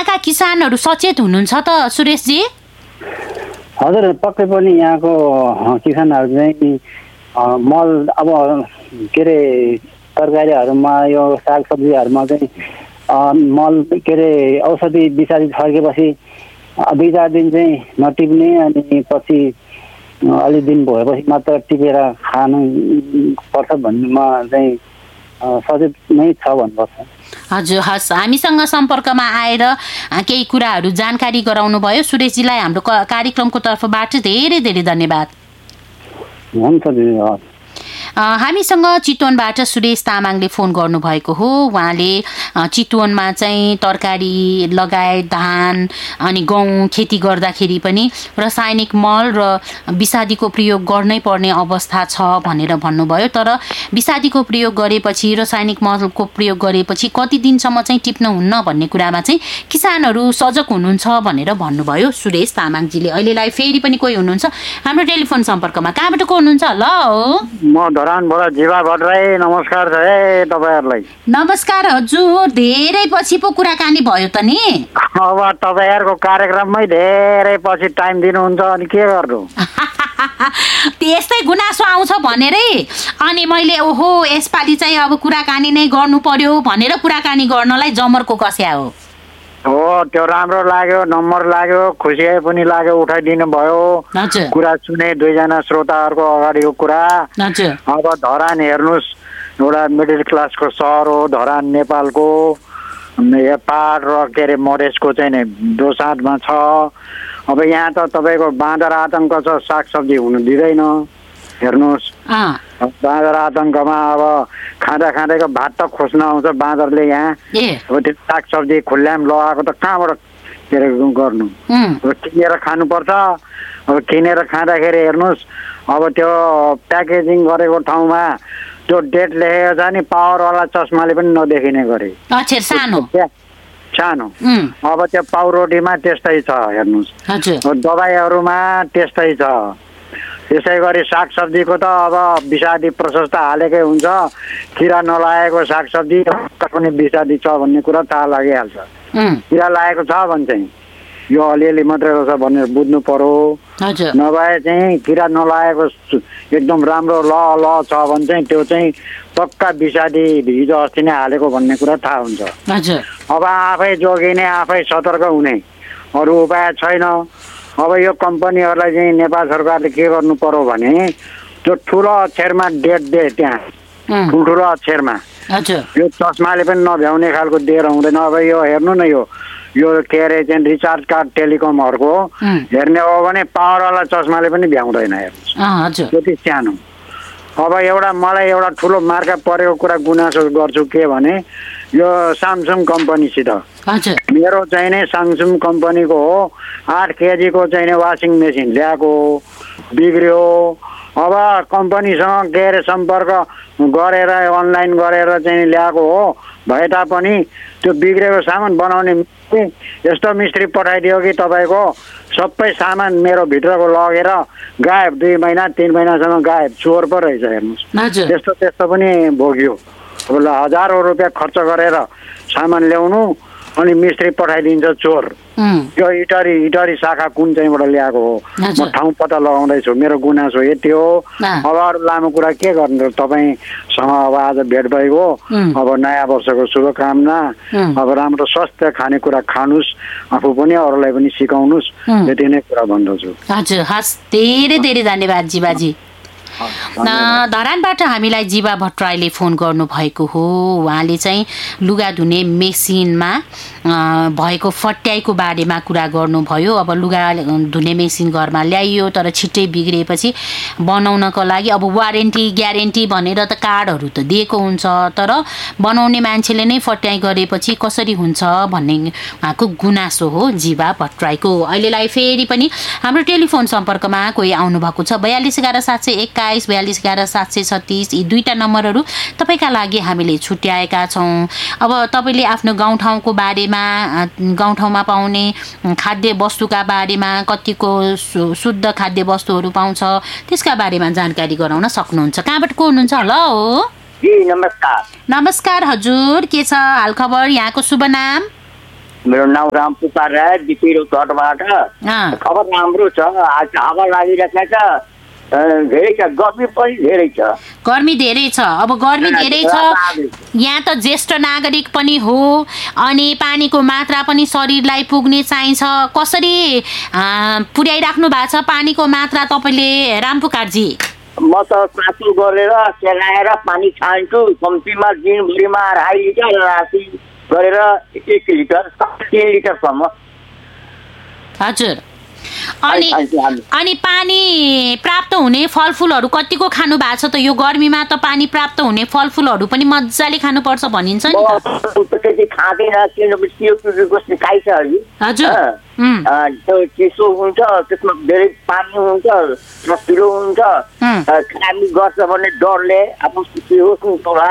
यहाँका किसानहरू सचेत हुनुहुन्छ त सुरेशजी? हजुर, पक्कै पनि यहाँको किसानहरू चाहिँ मल अब के अरे तरकारीहरूमा यो सागसब्जीहरूमा चाहिँ मल के अरे औषधि विषादी छर्केपछि 2-4 दिन चाहिँ नटिप्ने अनि पछि अलि दिन भएपछि मात्र टिपेर खानु पर्छ भन्नेमा चाहिँ सचेत नै छ भन्नुपर्छ। हजुर, हस्, हामीसँग सम्पर्कमा आएर केही कुराहरू जानकारी गराउनु भयो। सुरेशजीलाई हाम्रो कार्यक्रमको तर्फबाट धेरै धेरै धन्यवाद। हुन्छ दिदी। हामीसँग चितवनबाट सुरेश तामाङले फोन गर्नुभएको हो। उहाँले चितवनमा चाहिँ तरकारी लगायत धान अनि गहुँ खेती गर्दाखेरि पनि रासायनिक मल र विषादीको प्रयोग गर्नै पर्ने अवस्था छ भनेर भन्नुभयो। तर विषादीको प्रयोग गरेपछि रासायनिक मलको प्रयोग गरेपछि कति दिनसम्म चाहिँ टिप्न हुन्न भन्ने कुरामा चाहिँ किसानहरू सजग हुनुहुन्छ भनेर भन्नुभयो सुरेश तामाङजीले। अहिलेलाई फेरि पनि कोही हुनुहुन्छ हाम्रो टेलिफोन सम्पर्कमा। कहाँबाट को हुनुहुन्छ? ल म धरानबाट जीवा भट्टराई। नमस्कार छ है तपाईँहरूलाई। नमस्कार हजुर, धेरै पछि पो कुराकानी भयो त नि। अब तपाईँहरूको कार्यक्रममै धेरै पछि टाइम दिनुहुन्छ अनि के गर्नु। त्यस्तै गुनासो आउँछ भनेरै अनि मैले ओहो यसपालि चाहिँ अब कुराकानी नै गर्नु पर्यो भनेर कुराकानी गर्नलाई जमरको कस्या हो। हो, त्यो राम्रो लाग्यो, नम्बर लाग्यो, खुसी पनि लाग्यो, उठाइदिनु भयो। कुरा सुने 2जना श्रोताहरूको अगाडिको कुरा। अब धरान हेर्नुहोस्, एउटा मिडल क्लासको सहर हो धरान, नेपालको पहाड र के अरे मधेसको चाहिँ नि दोसाँधमा छ। अब यहाँ त तपाईँको बाँदर आतङ्क छ, सागसब्जी हुनु दिँदैन। हेर्नुहोस्, बाँदर आतङ्कमा अब खाँदा खाँदैको भात त खोज्न आउँछ बाँदरले यहाँ। अब त्यो सागसब्जी खुल्ल्याम लगाएको त कहाँबाट के अरे गर्नु, किनेर खानुपर्छ। अब किनेर खाँदाखेरि हेर्नुहोस्, अब त्यो प्याकेजिङ गरेको ठाउँमा त्यो डेट लेखेको छ नि, पावरवाला चस्माले पनि नदेखिने गरे सानो। अब त्यो पाउरोटीमा त्यस्तै छ हेर्नुहोस्, दबाईहरूमा त्यस्तै छ। त्यसै गरी सागसब्जीको त अब विषादी प्रशस्त हालेकै हुन्छ। किरा नलागेको सागसब्जी पनि विषादी छ भन्ने कुरा थाहा लागिहाल्छ। किरा लागेको छ भने चाहिँ यो अलिअलि मात्रै रहेछ भनेर बुझ्नु पर्यो। नभए चाहिँ किरा नलागेको एकदम राम्रो ल छ भने चाहिँ त्यो चाहिँ पक्का विषादी हिजो अस्ति नै हालेको भन्ने कुरा थाहा हुन्छ। अब आफै जोगिने, आफै सतर्क हुने, अरू उपाय छैन। अब यो कम्पनीहरूलाई चाहिँ नेपाल सरकारले के गर्नु पर्यो भने त्यो ठुलो अक्षरमा डेट दे, त्यहाँ ठुल्ठुलो अक्षरमा यो चस्माले पनि नभ्याउने खालको दिएर हुँदैन। अब यो हेर्नु न, यो के अरे चाहिँ रिचार्ज कार्ड टेलिकमहरूको हेर्ने हो भने पावरवाला चस्माले पनि भ्याउँदैन हेर्नुहोस्, त्यति सानो। अब मलाई एउटा ठुलो मार्का परेको कुरा गुनासो गर्छु के भने यो सामसुङ कम्पनीसित मेरो चाहिँ नै सामसुङ कम्पनीको हो 8 केजीको चाहिँ नै वासिङ मेसिन ल्याएको बिग्रियो। अब कम्पनीसँग के अरे सम्पर्क गरेर अनलाइन गरेर चाहिँ ल्याएको हो भए तापनि त्यो बिग्रेको सामान बनाउने यस्तो मिस्त्री पठाइदियो कि तपाईँको सबै सामान मेरो भित्रको लगेर गायब, 2 महिना 3 महिनासम्म गायब, चोर पो रहेछ हेर्नुहोस्। त्यस्तो पनि भोग्यो। अब हजारौँ रुपियाँ खर्च गरेर सामान ल्याउनु अनि मिस्त्री पठाइदिन्छ चोर। यो इटरी शाखा कुन चाहिँबाट ल्याएको हो, म ठाउँ पत्ता लगाउँदैछु। मेरो गुनासो यति हो। अब अरू लामो कुरा के गर्नु, तपाईँसँग अब आज भेट भएको। अब नयाँ वर्षको शुभकामना। अब राम्रो स्वस्थ खानेकुरा खानुहोस्, आफू पनि अरूलाई पनि सिकाउनुहोस्, यति नै कुरा भन्दछु। हजुर, हस्, धेरै धेरै धन्यवाद जीवाजी। धरानबाट हामीलाई जीवा भट्टराईले फोन गर्नुभएको हो। उहाँले चाहिँ लुगा धुने मेसिनमा भएको फट्याइको बारेमा कुरा गर्नुभयो। अब लुगा धुने मेसिन घरमा ल्याइयो तर छिट्टै बिग्रिएपछि बनाउनको लागि अब वारेन्टी ग्यारेन्टी भनेर त कार्डहरू त दिएको हुन्छ, तर बनाउने मान्छेले नै फट्याइ गरेपछि कसरी हुन्छ भन्ने उहाँको गुनासो हो जीवा भट्टराईको। अहिलेलाई फेरि पनि हाम्रो टेलिफोन सम्पर्कमा कोही आउनुभएको छ। 4211 721 4211 736 यी 2टा नम्बरहरू तपाईँका लागि हामीले छुट्याएका छौँ। अब तपाईँले आफ्नो गाउँठाउँको बारेमा, गाउँठाउँमा पाउने खाद्य वस्तुका बारेमा, कतिको शुद्ध खाद्य वस्तुहरू पाउँछ त्यसका बारेमा जानकारी गराउन सक्नुहुन्छ। कहाँबाट को हुनुहुन्छ? हेलो, नमस्कार। नमस्कार हजुर, के छ हाल खबर? यहाँको शुभ नाम? मेरो नाम रामपुकार राई दिपिरो तटबाट। खबर राम्रो छ, आज हावा लागिरहेको छ, धेरै छ, गर्मी पनि धेरै छ। गर्मी धेरै छ, अब गर्मी धेरै छ, यहाँ त ज्येष्ठ नागरिक पनि हो अनि पानीको मात्रा पनि शरीरलाई पुग्ने चाहिन्छ। कसरी पुर्याइराख्नु भएको छ पानीको मात्रा तपाईँले रामपुकारजी? म त काँचो गरेर सेलाएर पानी छान्छु, कम्तीमा दिनभरिमा 2.5 लिटर, राति गरेर 1 लिटर 3 लिटरसम्म। हजुर, अनि पानी प्राप्त हुने फलफुलहरू कतिको खानु भएको छ त? यो गर्मीमा त पानी प्राप्त हुने फलफुलहरू पनि मजाले खानुपर्छ भनिन्छ नि त। खाँदैन किनभने त्यो सिकाइ छ अलि। हजुर, त्यो चिसो हुन्छ, त्यसमा धेरै पानी हुन्छ, रसिलो हुन्छ, खामी गर्छ भने डरले अब के होस् होला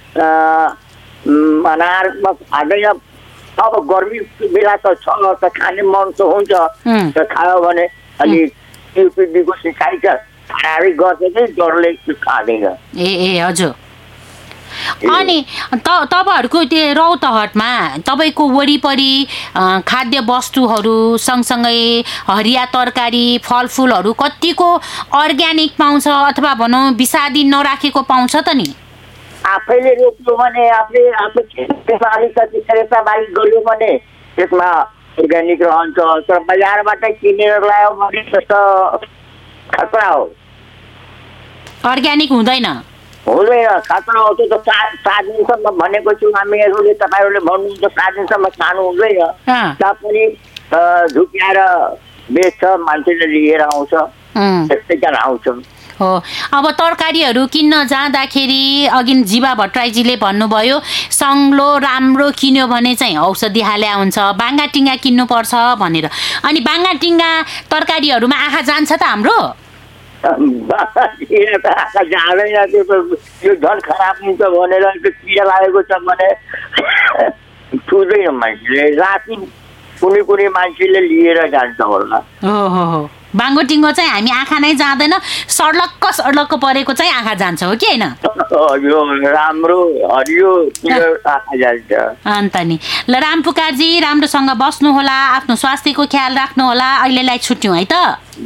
अनारमा खाँदैन। अब गर्मी बेला त छ त खाने मन त हुन्छ, त खायो भने अलि टिउको सिकाइ छ, खानाहरू गर्छ कि डरले खाँदैन। ए हजुर। अनि तपाईँहरूको त्यो रौतहटमा तपाईँको वरिपरि खाद्य वस्तुहरू सँगसँगै हरिया तरकारी फलफुलहरू कतिको अर्ग्यानिक पाउँछ अथवा भनौँ विषादी नराखेको पाउँछ त नि? आफैले रोप्यो भने त्यसमा अलिकति खेतीबारी गर्यो भने त्यसमा अर्ग्यानिक रहन्छ। तर बजारबाट किनेर ल्यायो भने त्यस्तो खतरा हो, अर्ग्यानिक हुँदैन। खतरा हो। त्यो त 7 दिनसम्म भनेको छु हामीहरूले, तपाईँहरूले भन्नुहुन्छ 7 दिनसम्म खानु हुँदैन। तापनि झुक्याएर बेच्छ, मान्छेले लिएर आउँछ, त्यस्तै कारण आउँछ। हो, अब तरकारीहरू किन्न जाँदाखेरि अघि जीवा भट्टराईजीले भन्नुभयो सङ्लो राम्रो किन्यो भने चाहिँ औषधि हाल्या हुन्छ, बाङ्गाटिङ्गा किन्नुपर्छ भनेर। अनि बाङ्गाटिङ्गा तरकारीहरूमा आँखा जान्छ त हाम्रो? जाँदैन, त्यो झन् खराब हुन्छ भनेर किरा लागेको छ भने छुँदैन मान्छेले। राति कुनै मान्छेले लिएर जान्छ होला। हो, बाङ्गोटिङ्गो चाहिँ हामी आँखा नै जाँदैन, सडलक्क परेको चाहिँ आँखा जान्छ, हो कि होइन? राम्रो हरियो आँखा जान्छ। अन्त नि ल रामपुकारजी, राम्रोसँग बस्नुहोला, आफ्नो स्वास्थ्यको ख्याल राख्नुहोला। अहिलेलाई छुट्यौँ है त।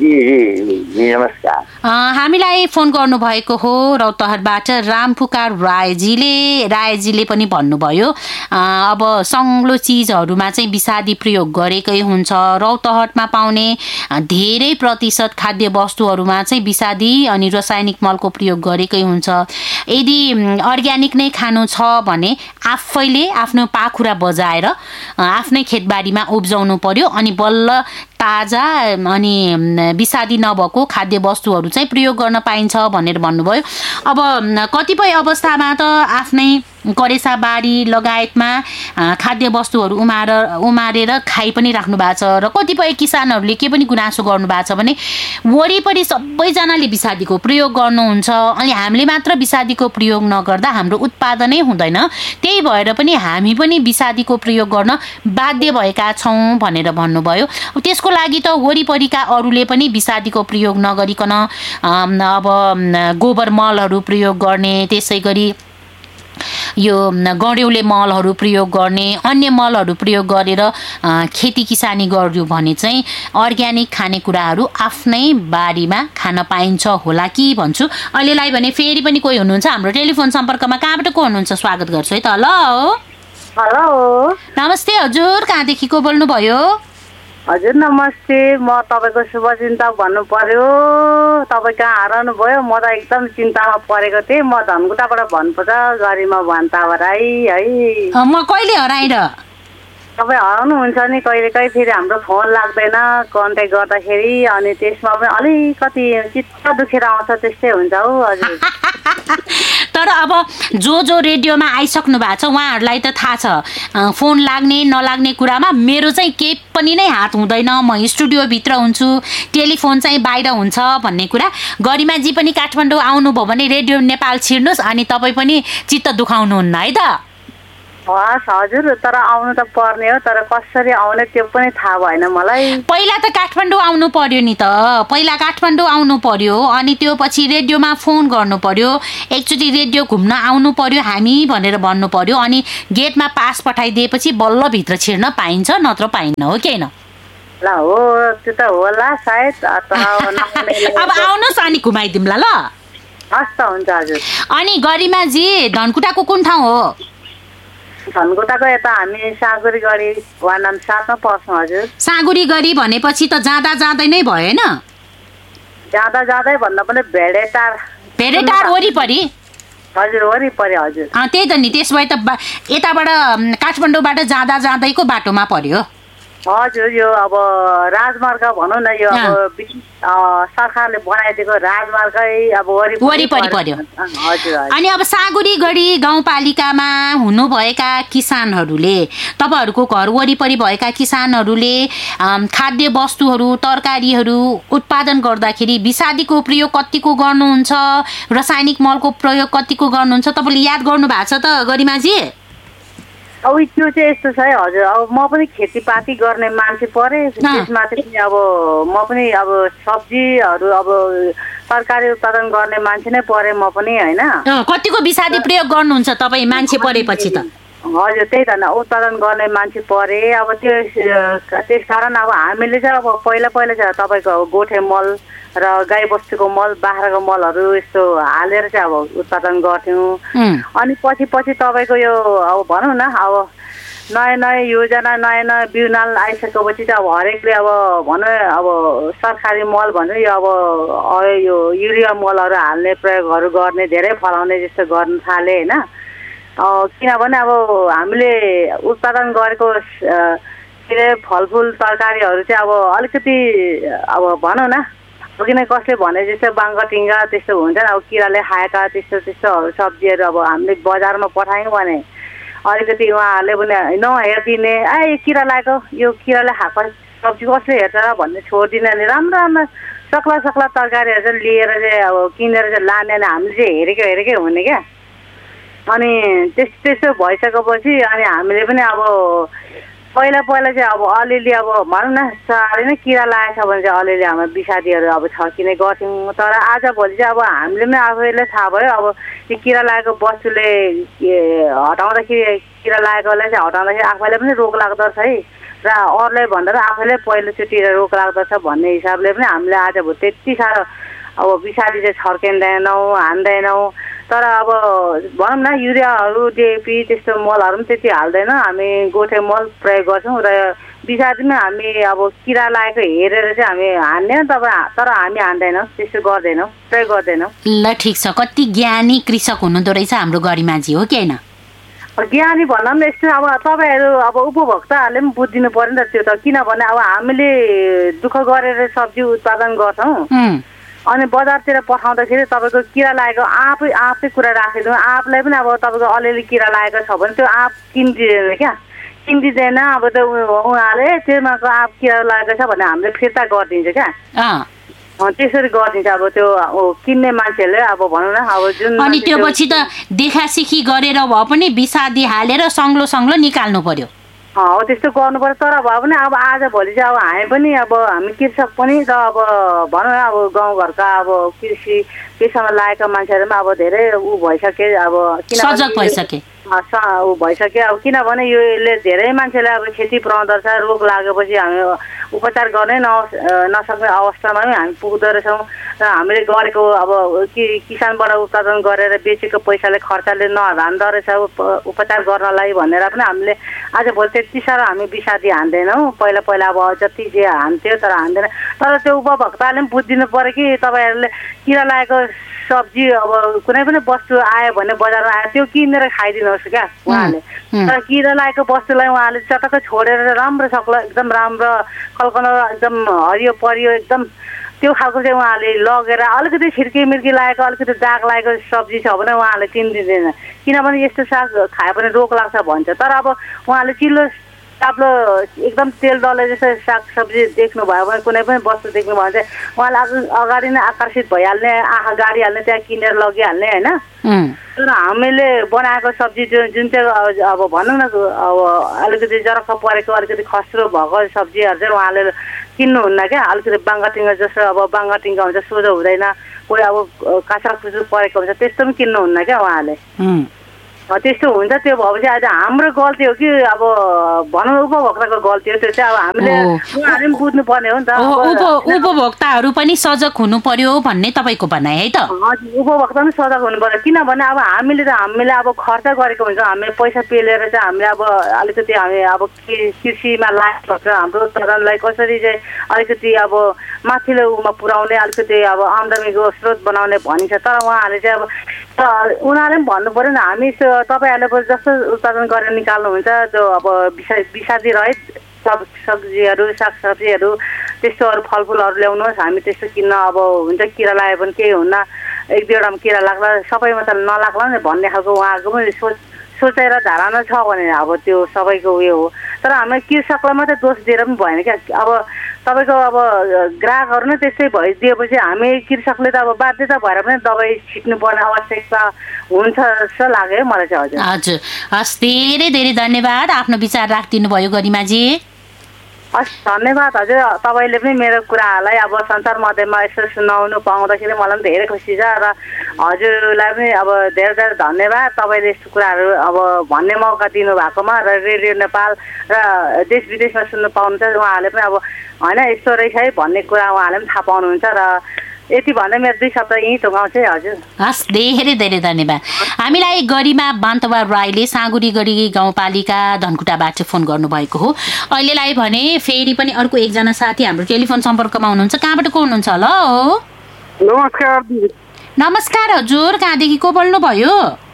नमस्कार। हामीलाई फोन गर्नुभएको हो रौतहटबाट रामपुकार रायजीले पनि भन्नुभयो अब सङ्लो चिजहरूमा चाहिँ विषादी प्रयोग गरेकै हुन्छ। रौतहटमा पाउने धेरै प्रतिशत खाद्य वस्तुहरूमा चाहिँ विषादी अनि रासायनिक मलको प्रयोग गरेकै हुन्छ। यदि अर्ग्यानिक नै खानु छ भने आफैले आफ्नो पाखुरा बजाएर आफ्नै खेतबारीमा उब्जाउनु पर्यो अनि बल्ल ताजा अनि विषादी नभएको खाद्य वस्तुहरू चाहिँ प्रयोग गर्न पाइन्छ भनेर भन्नुभयो। अब कतिपय अवस्थामा त आफ्नै करेसा बारी लगायतमा खाद्य वस्तुहरू उमारेर खाइ पनि राख्नु भएको छ र कतिपय किसानहरूले के पनि गुनासो गर्नु भएको छ भने वरिपरि सबैजनाले विषादीको प्रयोग गर्नुहुन्छ, अनि हामीले मात्र विषादीको प्रयोग नगर्दा हाम्रो उत्पादनै हुँदैन, त्यही भएर पनि हामी पनि विषादीको प्रयोग गर्न बाध्य भएका छौँ भनेर भन्नुभयो। त्यसको लागि त वरिपरिका अरूले पनि विषादीको प्रयोग नगरिकन अब गोबर मलहरू प्रयोग गर्ने, त्यसै गरी यो गड्यौले मलहरू प्रयोग गर्ने, अन्य मलहरू प्रयोग गरेर खेती किसानी गर्यो भने चाहिँ अर्ग्यानिक खानेकुराहरू आफ्नै बारीमा खान पाइन्छ होला कि भन्छु। अहिलेलाई भने फेरि पनि कोही हुनुहुन्छ हाम्रो टेलिफोन सम्पर्कमा, कहाँबाट को हुनुहुन्छ स्वागत गर्छु है त। हेलो, नमस्ते हजुर, कहाँदेखि को बोल्नुभयो? हजुर नमस्ते, म तपाईँको शुभचिन्तक भन्नु पर्यो। तपाईँ कहाँ हराउनु भयो? म त एकदम चिन्तामा परेको थिएँ। म धनकुटाबाट भन्नुपर्छ, गरिमा भन्तावराई है। म कहिले हराएर? तपाईँ हराउनुहुन्छ नि कहिले कहीँ, फेरि हाम्रो फोन लाग्दैन कन्ट्याक्ट गर्दाखेरि, अनि त्यसमा पनि अलिकति चित्त दुखेर आउँछ, त्यस्तै हुन्छ हौ हजुर। तर अब जो रेडियोमा आइसक्नु भएको छ उहाँहरूलाई त थाहा छ फोन लाग्ने नलाग्ने कुरामा मेरो चाहिँ केही पनि नै हात हुँदैन। म स्टुडियोभित्र हुन्छु, टेलिफोन चाहिँ बाहिर हुन्छ भन्ने कुरा। गरिमाजी पनि काठमाडौँ आउनुभयो भने रेडियो नेपाल छिर्नुहोस् अनि तपाईँ पनि चित्त दुखाउनुहुन्न है त। हजुर, तर आउनु त पर्ने हो, तर कसरी आउने त्यो पनि थाहा भएन मलाई। पहिला त काठमाडौँ आउनु पर्यो नि त, पहिला काठमाडौँ आउनु पर्यो, अनि त्यो पछि रेडियोमा फोन गर्नु पर्यो, एकचोटि रेडियो घुम्न आउनु पर्यो हामी भनेर भन्नु पर्यो, अनि गेटमा पास पठाइदिएपछि बल्ल भित्र छिर्न पाइन्छ, नत्र पाइन्न, हो कि होइन? ल हो, त्यो त होला सायद। अब आउनुहोस् अनि घुमाइदिउँला ल। हस् त, हुन्छ हजुर। अनि गरिमाजी धनकुटाको कुन ठाउँ हो? धनकुटाको यता हामी साँगुरी गढी वार्ड नम्बर 7 मा पर्छौँ हजुर। साँगुरी गढी भनेपछि त जाँदा जाँदै नै भएन? जाँदा जाँदै भन्दा पनि भेडेटार वरिपरि? हजुर वरिपरि हजुर। त्यही त नि, त्यसो भए त यताबाट काठमाडौँबाट जाँदा जाँदैको बाटोमा पर्यो। हजुर, यो अब राजमार्ग भनौँ न, यो अब सरकारले बनाइदिएको राजमार्गै अब वरिपरि पर्यो। हजुर। अनि अब साँगुरी गढी गाउँपालिकामा हुनुभएका किसानहरूले, तपाईँहरूको घर वरिपरि भएका किसानहरूले खाद्य वस्तुहरू, तरकारीहरू उत्पादन गर्दाखेरि विषादीको प्रयोग कतिको गर्नुहुन्छ, रासायनिक मलको प्रयोग कतिको गर्नुहुन्छ, तपाईँले याद गर्नु भएको छ त गरिमाजी? अब त्यो चाहिँ यस्तो छ है हजुर, अब म पनि खेतीपाती गर्ने मान्छे परे, त्यसमा चाहिँ अब म पनि अब सब्जीहरू अब तरकारी उत्पादन गर्ने मान्छे नै परे म पनि, होइन? कतिको विषादी प्रयोग गर्नुहुन्छ तपाईँ मान्छे परेपछि त? हजुर, त्यही त उत्पादन गर्ने मान्छे परे। अब त्यस कारण अब हामीले चाहिँ अब पहिला चाहिँ तपाईँको गोठे मल र गाई बस्तुको मल, बाख्राको मलहरू यस्तो हालेर चाहिँ अब उत्पादन गर्थ्यौँ। अनि पछि तपाईँको यो अब भनौँ न, अब नयाँ योजना, नयाँ बिउनाल आइसकेपछि चाहिँ अब हरेकले अब भनौँ अब सरकारी मल भन्नु, यो अब यो युरिया मलहरू हाल्ने, प्रयोगहरू गर्ने, धेरै फलाउने जस्तो गर्न थाले, होइन? किनभने अब हामीले उत्पादन गरेको फलफुल तरकारीहरू चाहिँ अब अलिकति अब भनौँ न, किन कसले भने जस्तो बाङ्गाटिङ्गा त्यस्तो हुन्छ नि, अब किराले खाएका त्यस्तोहरू सब्जीहरू अब हामीले बजारमा पठायौँ भने अलिकति उहाँहरूले पनि नहेरिदिने, किरा लागेको, यो किराले खाएको सब्जी कसले हेर्छ र भन्ने छोडिदिने, अनि राम्रो सक्ला तरकारीहरू चाहिँ लिएर चाहिँ अब किनेर चाहिँ लाने, अनि हामीले चाहिँ हेरेकै हुने क्या। अनि त्यस्तो भइसकेपछि अनि हामीले पनि अब पहिला चाहिँ अब अलिअलि अब भनौँ न, साह्रै नै किरा लागेको छ भने चाहिँ अलिअलि हाम्रो विषादीहरू अब छर्किने गर्थ्यौँ। तर आजभोलि चाहिँ अब हामीले पनि आफैले थाहा भयो, अब यो किरा लागेको वस्तुले हटाउँदाखेरि, किरा लागेकोलाई चाहिँ हटाउँदाखेरि आफैलाई पनि रोग लाग्दो रहेछ है, र अरूलाई भन्दा पनि आफैले पहिलोचोटि रोग लाग्दो रहेछ भन्ने हिसाबले पनि हामीले आजभोलि त्यति साह्रो अब विषादी चाहिँ छर्किँदैनौँ, हान्दैनौँ। तर अब भनौँ न, युरियाहरू, डिएपी त्यस्तो मलहरू पनि त्यति हाल्दैन, हामी गोठे मल प्रयोग गर्छौँ, र विषादीमा हामी अब किरा लागेको हेरेर चाहिँ हामी हान्दैनौँ, तर हामी हान्दैनौँ, त्यस्तो गर्दैनौँ, प्रयोग गर्दैनौँ। ल ठिक छ, कति ज्ञानी कृषक हुनुहुँदो रहेछ हाम्रो गरिमाजी, हो कि होइन? ज्ञानी भन्दा पनि यस्तो अब तपाईँहरू अब उपभोक्ताहरूले पनि बुझिदिनु पर्यो नि त त्यो त, किनभने अब हामीले दुःख गरेर सब्जी उत्पादन गर्छौँ, अनि बजारतिर पठाउँदाखेरि तपाईँको किरा लागेको आँपकै कुरा राखिदिउँ, आँपलाई पनि अब तपाईँको अलिअलि किरा लागेको छ भने त्यो आँप किनिदिँदैन, अब त्यो उहाँले त्यसमाको आँप किरा लागेको छ भने हामीले फिर्ता गरिदिन्छ क्या, त्यसरी गरिदिन्छ। अब त्यो किन्ने मान्छेहरूले अब भनौँ न, अब जुन अनि त्यो पछि त देखासेखी गरेर भए पनि विषादी हालेर सङ्लो निकाल्नु पर्यो। हो, त्यस्तो गर्नु पर्छ। तर भए पनि अब आजभोलि चाहिँ अब हामी पनि अब हामी कृषक पनि त अब भनौँ न, अब गाउँघरका अब कृषिमा लागेका मान्छेहरू पनि अब धेरै भइसके, अब सजग भइसके, भइसक्यो। अब किनभने यसले धेरै मान्छेलाई अब क्षति पुर्याउँदो रहेछ, रोग लागेपछि हामी उपचार गर्नै नसक्ने अवस्थामा पनि हामी पुग्दो रहेछौँ, र हामीले गरेको अब किसानबाट उत्पादन गरेर बेचेको पैसाले खर्चले नहान्दो रहेछ उपचार गर्नलाई भनेर पनि हामीले आजभोलि त्यति साह्रो हामी विषादी हान्दैनौँ। पहिला अब जति जे हान्थ्यो तर हान्दैन। तर त्यो उपभोक्ताले पनि बुझिदिनु पऱ्यो कि तपाईँहरूले किरा लागेको सब्जी अब कुनै पनि वस्तु आयो भने बजारमा आयो त्यो किनेर खाइदिनुहोस् क्या उहाँले। तर किरा लागेको वस्तुलाई उहाँले चटक्क छोडेर राम्रो सक्ला, एकदम राम्रो कल्कनो एकदम हरियो परियो एकदम त्यो खालको चाहिँ उहाँले लगेर अलिकति छिर्की लागेको, अलिकति दाग लागेको सब्जी छ भने उहाँले किनिदिँदैन, किनभने यस्तो साग खायो भने रोग लाग्छ भन्छ। तर अब उहाँले चिल्लो ताप्लो एकदम तेल दले जस्तो सागसब्जी देख्नुभयो भने कुनै पनि वस्तु देख्नुभयो भने चाहिँ उहाँलाई अगाडि नै आकर्षित भइहाल्ने, आँखा गाडिहाल्ने, त्यहाँ किनेर लगिहाल्ने होइन। तर हामीले बनाएको सब्जी जुन चाहिँ अब भनौँ न अब अलिकति जरक्क परेको अलिकति खस्रो भएको सब्जीहरू चाहिँ उहाँले किन्नुहुन्न क्या। अलिकति बाङ्गाटिङ्गा जस्तो अब बाङ्गाटिङ्गा हुन्छ, सोझो हुँदैन, कोही अब काँच्रा खुच्रो परेको हुन्छ, त्यस्तो पनि किन्नुहुन्न क्या उहाँले। त्यस्तो हुन्छ। त्यो भएपछि आज हाम्रो गल्ती हो कि अब भनौँ उपभोक्ताको गल्ती हो। त्यो चाहिँ अब हामीले उहाँहरूले पनि बुझ्नुपर्ने हो नि त। उपभोक्ताहरू पनि सजग हुनु पर्यो भन्ने तपाईँको भनाइ है त? हजुर, उपभोक्ता पनि सजग हुनु पर्यो। किनभने अब हामीले अब खर्च गरेको हुन्छ, हामीले पैसा पेलेर चाहिँ हामीले अब अलिकति हामी अब कृषिमा लाग्छ, हाम्रो उत्पादनलाई कसरी चाहिँ अलिकति अब माथिल्लो उमा पुर्याउने, अलिकति अब आम्दानीको स्रोत बनाउने भनिन्छ। तर उहाँहरूले चाहिँ अब उनीहरूले पनि भन्नु पऱ्यो नि, हामी तपाईँहरूले जस्तो उत्पादन गरेर निकाल्नुहुन्छ त्यो अब विषादी रहित सब्जीहरू, सागसब्जीहरू, त्यस्तोहरू फलफुलहरू ल्याउनुहोस्, हामी त्यस्तो किन्न अब हुन्छ। किरा लाग्यो भने केही हुन्न, एक दुईवटामा किरा लाग्ला, सबैमा त नलाग्ला नि भन्ने खालको उहाँहरूको पनि सोचेर धारणा छ भने अब त्यो सबैको उयो हो। तर हामी कृषकलाई मात्रै दोष दिएर पनि भएन क्या। अब तपाईँको अब ग्राहकहरू नै त्यस्तै भइदिएपछि हामी कृषकले त अब बाध्यता भएर पनि दबाई छिट्नुपर्ने आवश्यकता हुन्छ जस्तो लाग्यो मलाई चाहिँ। हजुर हजुर, हस्, धेरै धेरै धन्यवाद आफ्नो विचार राखिदिनु भयो गरिमाजी। हस्, धन्यवाद हजुर। तपाईँले पनि मेरो कुराहरूलाई अब संसार माध्यममा यसो सुनाउनु पाउँदाखेरि मलाई पनि धेरै खुसी छ र हजुरलाई पनि अब धेरै धेरै धन्यवाद। तपाईँले यस्तो कुराहरू अब भन्ने मौका दिनुभएकोमा र रेडियो नेपाल र देश विदेशमा सुन्नु पाउनुहुन्छ। उहाँहरूले पनि अब होइन यस्तो रहेछ है भन्ने कुरा उहाँहरूले पनि थाहा पाउनुहुन्छ र यति भन्दा मेरो 2 शब्द यहीँ टोकाउँछ है। हजुर, हस्, धेरै धेरै धन्यवाद। हामीलाई गरिमा बान्तवा राईले साँगुरीगढी गाउँपालिका धनकुटाबाट फोन गर्नुभएको हो। अहिलेलाई भने फेरि पनि अर्को एकजना साथी हाम्रो टेलिफोन सम्पर्कमा हुनुहुन्छ। कहाँबाट को हुनुहुन्छ? ल, नमस्कार। नमस्कार हजुर, कहाँदेखि को बोल्नुभयो?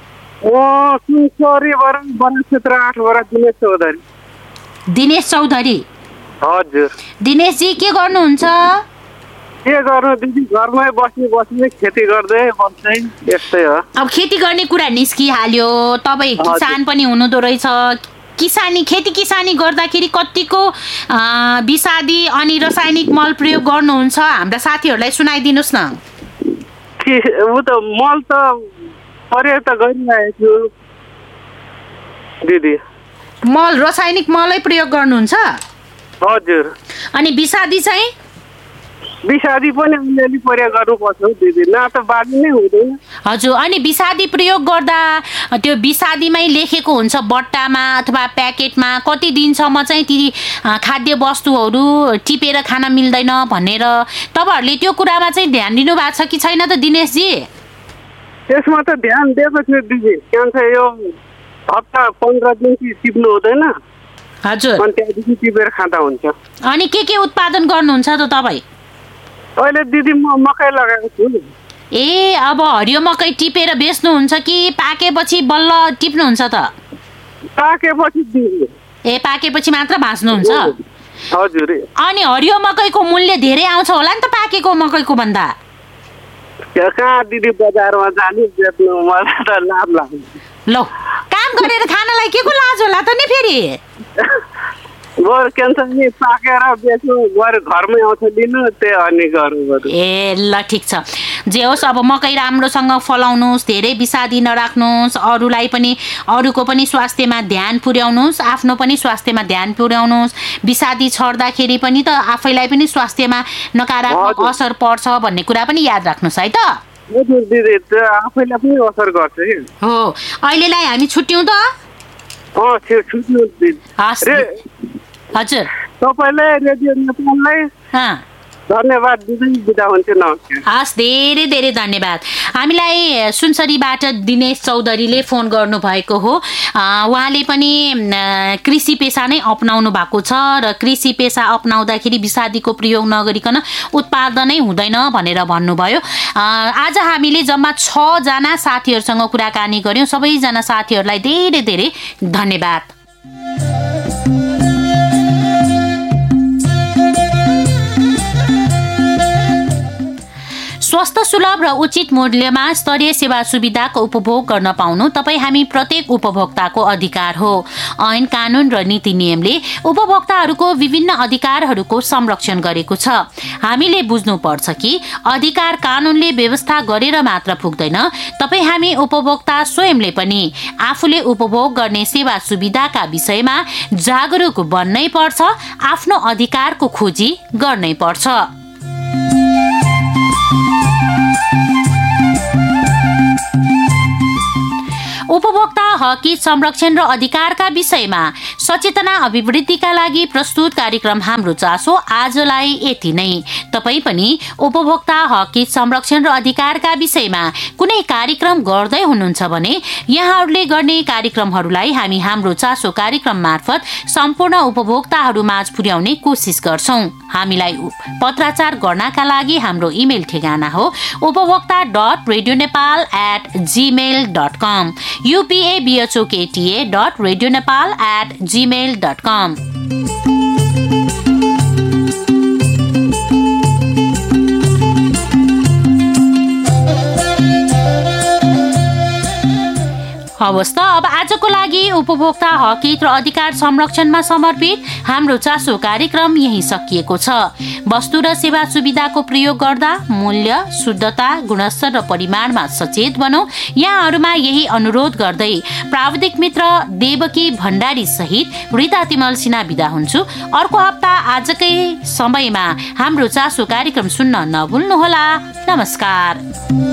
दिनेश चौधरी। हजुर, दिनेशजी के गर्नुहुन्छ? के गर्नु दिदी, घरमै बस्ने खेती गर्दै बस्दै यस्तै हो। अब खेती गर्ने कुरा निस्किहाल्यो, तपाईँ किसान पनि हुनुहुँदो रहेछ। खेती किसानी गर्दाखेरि कतिको विषादी अनि रासायनिक मल प्रयोग गर्नुहुन्छ हाम्रा साथीहरूलाई सुनाइदिनुहोस् न। ऊ त मल त प्रयोग त गरिरहेको छु दिदी। मल रासायनिक मलै प्रयोग गर्नुहुन्छ? हजुर। अनि विषादी चाहिँ? विषादी पनि अलिअलि प्रयोग गर्नुपर्छ दिदी, न त बाली नै हुँदैन। हजुर, अनि विषादी प्रयोग गर्दा त्यो विषादीमै लेखेको हुन्छ बट्टामा अथवा प्याकेटमा कति दिनसम्म चाहिँ ती खाद्य वस्तुहरू टिपेर खान मिल्दैन भनेर तपाईँहरूले त्यो कुरामा चाहिँ ध्यान दिनुभएको छ कि छैन त दिनेशजी? त्यसमा त ध्यान दिएको छु दिदी। के भन्छ यो हप्ता 15 दिन टिप्नु हुँदैन। हजुर, अनि त्यहाँदेखि टिपेर खाँदा हुन्छ। अनि के उत्पादन गर्नुहुन्छ त तपाईँ? अहिले दिदी म मकै लगाएको छु। ए, अब हरियो मकै टिपेर बेच्नुहुन्छ कि पाकेपछि बल्ल टिप्नुहुन्छ त? पाकेपछि दिदी। ए, पाकेपछि मात्र भाँच्नुहुन्छ? हजुर। अनि हरियो मकैको मूल्य धेरै आउँछ होला नि त पाकेको मकैको भन्दा? कहाँ दिदी, बजारमा जानु बेच्नु मलाई त लाभ लाग्छ। ल, काम गरेर खानलाई के को लाज होला त नि फेरि? गोर क्यान्सर नि पाकेर बेच्नु गएर घरमै आउँछ लिनु, त्यही अनि गर्नु। ए, ल ठिक छ। जे होस्, अब मकै राम्रोसँग फलाउनुहोस्, धेरै विषादी नराख्नुहोस्, अरूको पनि स्वास्थ्यमा ध्यान पुर्याउनुहोस्, आफ्नो पनि स्वास्थ्यमा ध्यान पुर्याउनुहोस्। विषादी छर्दाखेरि पनि त आफैलाई पनि स्वास्थ्यमा नकारात्मक असर पर्छ भन्ने कुरा पनि याद राख्नुहोस् है त। हजुर दिदी, आफैलाई पनि असर गर्छ कि। हो, अहिलेलाई हामी छुट्यौँ त? छुट्यौँ दिदी। हजुर, तपाईँलाई रेडियो नेपाललाई धन्यवाद दिदी, बिदा हुन्छु। नमस्कार। हस्, धेरै धेरै धन्यवाद। हामीलाई सुनसरीबाट दिनेश चौधरीले फोन गर्नुभएको हो। उहाँले पनि कृषि पेसा नै अपनाउनु भएको छ र कृषि पेसा अपनाउँदाखेरि विषादीको प्रयोग नगरिकन उत्पादनै हुँदैन भनेर भन्नुभयो। आज हामीले जम्मा 6 जना साथीहरूसँग कुराकानी गर्यौँ। सबैजना साथीहरूलाई धेरै धेरै धन्यवाद। स्वस्थ सुलभ र उचित मूल्यमा स्तरीय सेवा सुविधाको उपभोग गर्न पाउनु तपाईँ हामी प्रत्येक उपभोक्ताको अधिकार हो। ऐन कानून र नीति नियमले उपभोक्ताहरूको विभिन्न अधिकारहरूको संरक्षण गरेको छ। हामीले बुझ्नुपर्छ कि अधिकार कानूनले व्यवस्था गरेर मात्र पुग्दैन, तपाईँ हामी उपभोक्ता स्वयंले पनि आफूले उपभोग गर्ने सेवा सुविधाका विषयमा जागरुक बन्नै पर्छ, आफ्नो अधिकारको खोजी गर्नै पर्छ। उपभोक्ता हक संरक्षण र अधिकारका विषयमा सचेतना अभिवृद्धिका लागि प्रस्तुत कार्यक्रम हाम्रो चासो आजलाई यति नै। तपाईँ पनि उपभोक्ता हक संरक्षण र अधिकारका विषयमा कुनै कार्यक्रम गर्दै हुनुहुन्छ भने यहाँहरूले गर्ने कार्यक्रमहरूलाई हामी हाम्रो चासो कार्यक्रम मार्फत सम्पूर्ण उपभोक्ताहरू माझ पुर्याउने कोसिस गर्छौं। हामीलाई पत्राचार गर्नका लागि हाम्रो इमेल ठेगाना हो upavokta.radionepal@gmail.com upabhokta.radionepal@gmail.com। हवस् त, अब आजको लागि उपभोक्ता हक र अधिकार संरक्षणमा समर्पित हाम्रो चासो कार्यक्रम यही सकिएको छ। वस्तु र सेवा सुविधाको प्रयोग गर्दा मूल्य, शुद्धता, गुणस्तर र परिमाणमा सचेत बनौं। यहाँहरूमा यही अनुरोध गर्दै प्राविधिक मित्र देवकी भण्डारी सहित रीता तिमल सिन्हा बिदा हुन्छु। अर्को हप्ता आजकै समयमा हाम्रो चासो कार्यक्रम सुन्न नभुल्नुहोला। नमस्कार।